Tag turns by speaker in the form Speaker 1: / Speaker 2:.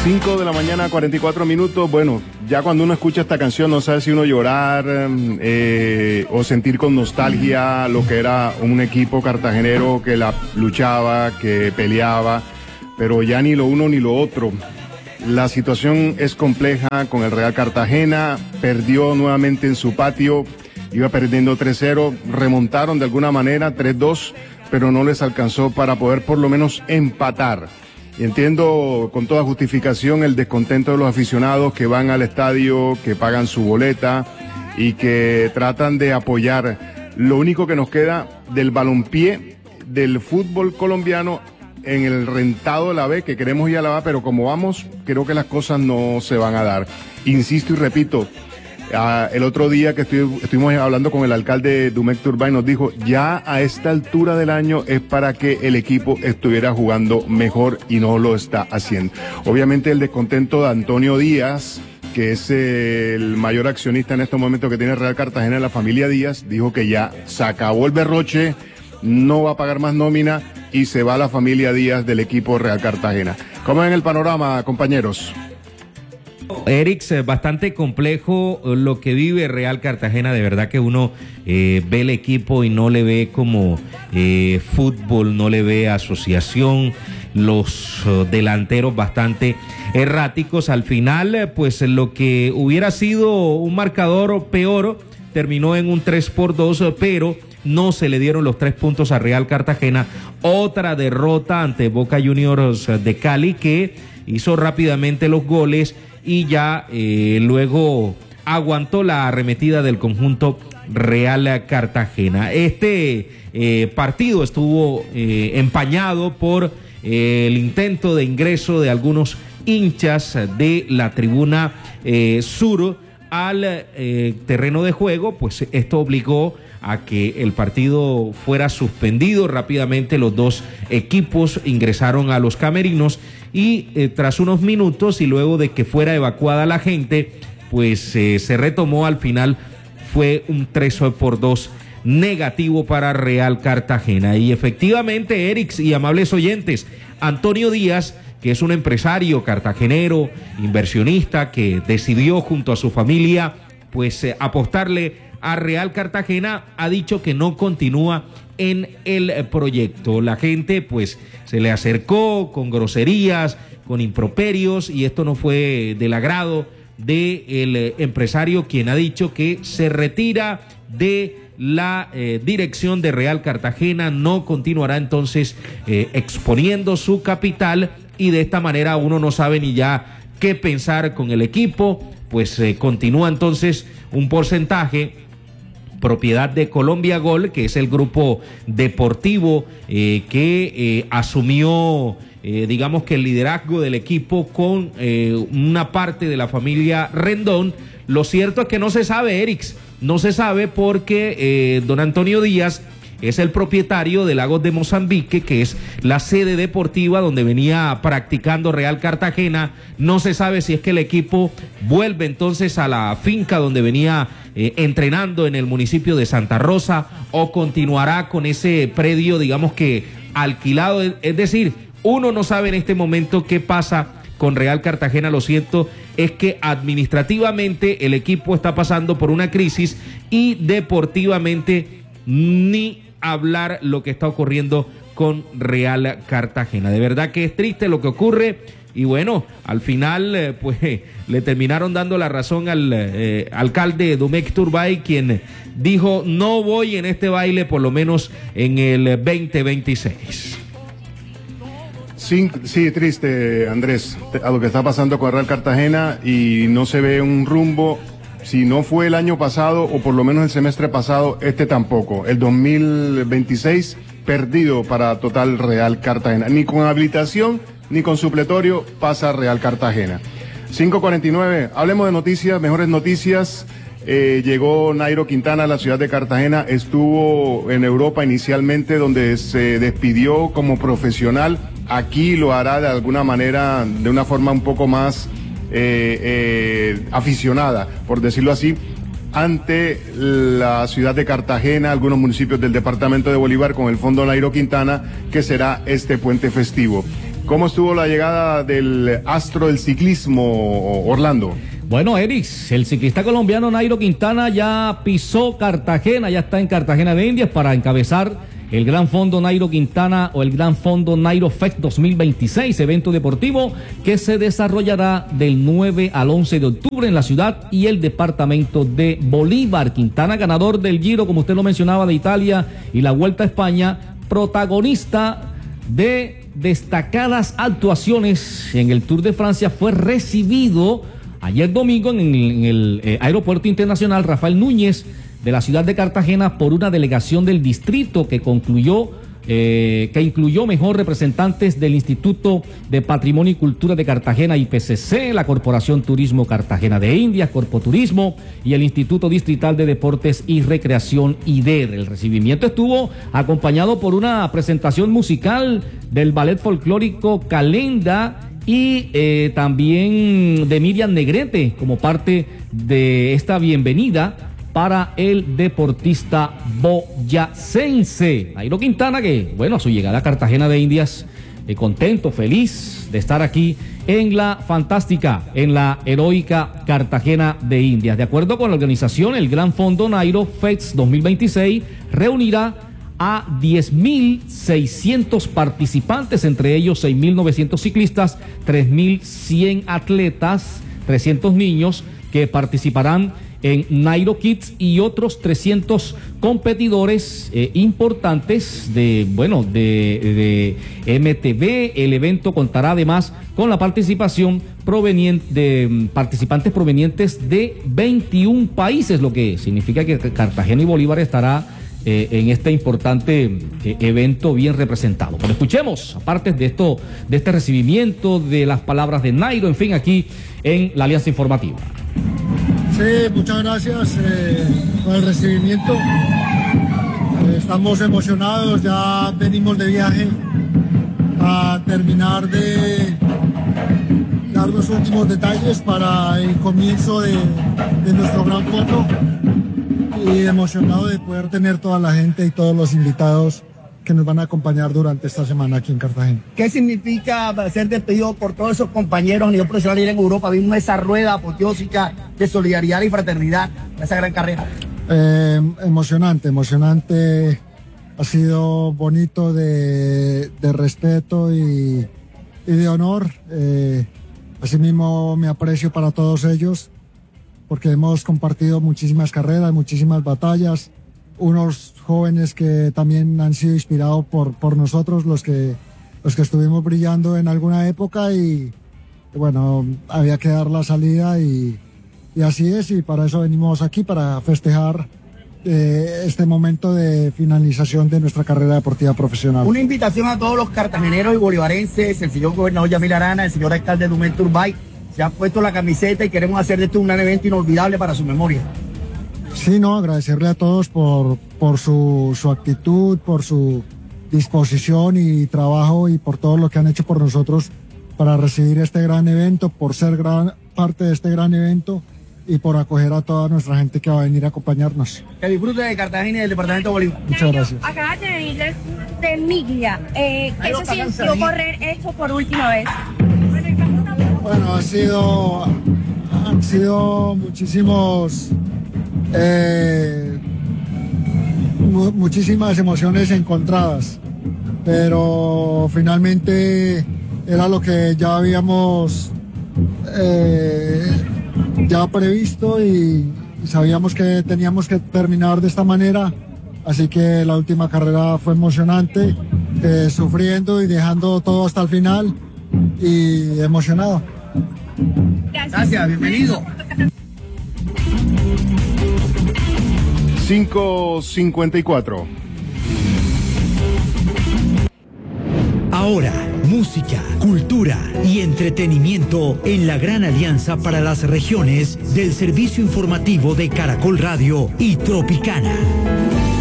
Speaker 1: 5 de la mañana, 44 minutos. Bueno, ya cuando uno escucha esta canción no sabe si uno llorar o sentir con nostalgia lo que era un equipo cartagenero que la luchaba, que peleaba, pero ya ni lo uno ni lo otro. La situación es compleja con el Real Cartagena, perdió nuevamente en su patio, iba perdiendo 3-0, remontaron de alguna manera 3-2, pero no les alcanzó para poder por lo menos empatar. Y entiendo con toda justificación el descontento de los aficionados que van al estadio, que pagan su boleta y que tratan de apoyar lo único que nos queda del balompié, del fútbol colombiano en el rentado de la B, que queremos ir a la B, pero como vamos, creo que las cosas no se van a dar. Insisto y repito, el otro día que estuvimos hablando con el alcalde Dumec Turbay, nos dijo, ya a esta altura del año es para que el equipo estuviera jugando mejor y no lo está haciendo. Obviamente el descontento de Antonio Díaz, que es el mayor accionista en estos momentos que tiene Real Cartagena, la familia Díaz, dijo que ya se acabó el berroche, no va a pagar más nómina y se va la familia Díaz del equipo Real Cartagena. ¿Cómo ven el panorama, compañeros?
Speaker 2: Erix, bastante complejo lo que vive Real Cartagena. De verdad que uno ve el equipo y no le ve como fútbol, no le ve asociación, los delanteros bastante erráticos. Al final, pues lo que hubiera sido un marcador peor terminó en un 3-2, pero no se le dieron los 3 puntos a Real Cartagena. Otra derrota ante Boca Juniors de Cali, que hizo rápidamente los goles y ya luego aguantó la arremetida del conjunto Real Cartagena. Este partido estuvo empañado por el intento de ingreso de algunos hinchas de la tribuna sur al terreno de juego, pues esto obligó a que el partido fuera suspendido. Rápidamente los dos equipos ingresaron a los camerinos y tras unos minutos y luego de que fuera evacuada la gente, pues se retomó. Al final fue un 3-2 negativo para Real Cartagena. Y efectivamente, Erix y amables oyentes, Antonio Díaz, que es un empresario cartagenero, inversionista, que decidió junto a su familia pues apostarle a Real Cartagena, ha dicho que no continúa en el proyecto. La gente pues se le acercó con groserías, con improperios, y esto no fue del agrado del empresario, quien ha dicho que se retira de la dirección de Real Cartagena, no continuará entonces exponiendo su capital, y de esta manera uno no sabe ni ya qué pensar con el equipo. Pues continúa entonces un porcentaje propiedad de Colombia Gol, que es el grupo deportivo que asumió digamos que el liderazgo del equipo con una parte de la familia Rendón. Lo cierto es que no se sabe, Erix, no se sabe porque don Antonio Díaz es el propietario de Lagos de Mozambique, que es la sede deportiva donde venía practicando Real Cartagena. No se sabe si es que el equipo vuelve entonces a la finca donde venía entrenando en el municipio de Santa Rosa, o continuará con ese predio, digamos que alquilado. Es decir, uno no sabe en este momento qué pasa con Real Cartagena. Lo cierto es que administrativamente el equipo está pasando por una crisis, y deportivamente ni hablar lo que está ocurriendo con Real Cartagena. De verdad que es triste lo que ocurre, y bueno, al final pues le terminaron dando la razón al alcalde Dumec Turbay, quien dijo: no voy en este baile por lo menos en el 2026.
Speaker 1: Sí, triste, Andrés, a lo que está pasando con Real Cartagena, y no se ve un rumbo. Si no fue el año pasado, o por lo menos el semestre pasado, este tampoco. El 2026 perdido para total Real Cartagena. Ni con habilitación, ni con supletorio pasa Real Cartagena. 5:49, hablemos de noticias, mejores noticias. Llegó Nairo Quintana a la ciudad de Cartagena, estuvo en Europa inicialmente, donde se despidió como profesional. Aquí lo hará de alguna manera, de una forma un poco más aficionada, por decirlo así, ante la ciudad de Cartagena, algunos municipios del departamento de Bolívar, con el fondo Nairo Quintana, que será este puente festivo. ¿Cómo estuvo la llegada del astro del ciclismo, Orlando?
Speaker 3: Bueno, Erix, el ciclista colombiano Nairo Quintana ya pisó Cartagena, ya está en Cartagena de Indias para encabezar el Gran Fondo Nairo Quintana o el Gran Fondo Nairo Fest 2026, evento deportivo que se desarrollará del 9 al 11 de octubre en la ciudad y el departamento de Bolívar. Quintana, ganador del Giro, como usted lo mencionaba, de Italia y la Vuelta a España, protagonista de destacadas actuaciones en el Tour de Francia, fue recibido ayer domingo en el Aeropuerto Internacional Rafael Núñez de la ciudad de Cartagena por una delegación del distrito que incluyó representantes del Instituto de Patrimonio y Cultura de Cartagena, IPCC, la Corporación Turismo Cartagena de Indias, Corpoturismo, y el Instituto Distrital de Deportes y Recreación, IDER. El recibimiento estuvo acompañado por una presentación musical del ballet folclórico Calenda y también de Miriam Negrete como parte de esta bienvenida para el deportista boyacense Nairo Quintana, que bueno, a su llegada a Cartagena de Indias, contento, feliz de estar aquí en la fantástica, en la heroica Cartagena de Indias. De acuerdo con la organización, el Gran Fondo Nairo Fest 2026 reunirá a 10.600 participantes, entre ellos 6.900 ciclistas, 3.100 atletas, 300 niños que participarán en Nairo Kids y otros 300 competidores importantes de MTV. El evento contará además con la participación de participantes provenientes de 21 países, lo que significa que Cartagena y Bolívar estará en este importante evento bien representado. Pero escuchemos, aparte de esto, de este recibimiento, de las palabras de Nairo, en fin, aquí en la Alianza Informativa.
Speaker 4: Sí, muchas gracias por el recibimiento. Estamos emocionados, ya venimos de viaje a terminar de dar los últimos detalles para el comienzo de nuestro gran fondo y emocionado de poder tener toda la gente y todos los invitados que nos van a acompañar durante esta semana aquí en Cartagena.
Speaker 5: ¿Qué significa ser despedido por todos esos compañeros a nivel profesional ir en Europa? Vimos esa rueda apoteósica de solidaridad y fraternidad en esa gran carrera.
Speaker 4: Emocionante. Ha sido bonito de respeto y de honor. Asimismo, mi aprecio para todos ellos, porque hemos compartido muchísimas carreras, muchísimas batallas. Unos jóvenes que también han sido inspirados por nosotros, los que estuvimos brillando en alguna época y bueno, había que dar la salida y así es, y para eso venimos aquí, para festejar este momento de finalización de nuestra carrera deportiva profesional.
Speaker 5: Una invitación a todos los cartageneros y bolivarenses, el señor gobernador Yamil Arana, el señor alcalde Dumel Turbay, se han puesto la camiseta y queremos hacer de esto un gran evento inolvidable para su memoria.
Speaker 4: Sí, no, agradecerle a todos por su actitud, por su disposición y trabajo y por todo lo que han hecho por nosotros para recibir este gran evento, por ser gran parte de este gran evento y por acoger a toda nuestra gente que va a venir a acompañarnos.
Speaker 5: Que disfrute de Cartagena y del departamento de Bolívar.
Speaker 4: Muchas gracias.
Speaker 6: Acabas de venir de Miglia. ¿Qué se sintió correr esto por última vez?
Speaker 4: Bueno, han sido muchísimas emociones encontradas, pero finalmente era lo que ya habíamos ya previsto y sabíamos que teníamos que terminar de esta manera, así que la última carrera fue emocionante, sufriendo y dejando todo hasta el final y emocionado.
Speaker 5: Gracias, bienvenido.
Speaker 1: 5:54.
Speaker 7: Ahora, música, cultura y entretenimiento en la gran alianza para las regiones del servicio informativo de Caracol Radio y Tropicana.